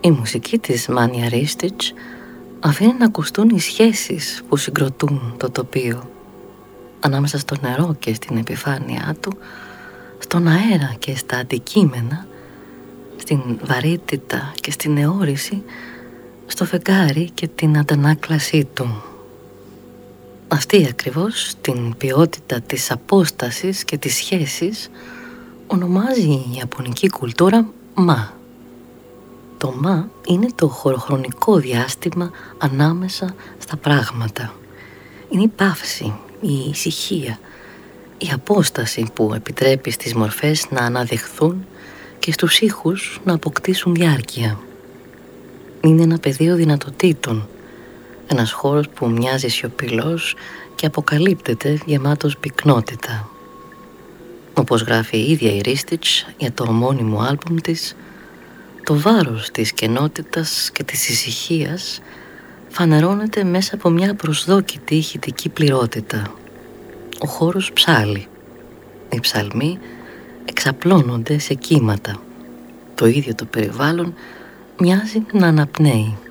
Η μουσική της Μάνια Ρίστιτς αφήνει να ακουστούν οι σχέσεις που συγκροτούν το τοπίο, ανάμεσα στο νερό και στην επιφάνειά του, στον αέρα και στα αντικείμενα, στην βαρύτητα και στην αιώρηση, στο φεγγάρι και την αντανάκλασή του. Αυτή ακριβώς την ποιότητα της απόστασης και της σχέσης ονομάζει η ιαπωνική κουλτούρα μα. Το μα είναι το χωροχρονικό διάστημα ανάμεσα στα πράγματα. Είναι η παύση, η ησυχία, η απόσταση που επιτρέπει στις μορφές να αναδειχθούν και στους ήχους να αποκτήσουν διάρκεια. Είναι ένα πεδίο δυνατοτήτων, ένας χώρος που μοιάζει σιωπηλός και αποκαλύπτεται γεμάτος πυκνότητα. Όπως γράφει η ίδια η Ρίστιτς για το ομώνυμο άλμπουμ της, το βάρος της κενότητας και της ησυχίας φανερώνεται μέσα από μια προσδόκητη ηχητική πληρότητα. Ο χώρος ψάλλει. Οι ψαλμοί εξαπλώνονται σε κύματα. Το ίδιο το περιβάλλον μοιάζει να αναπνέει.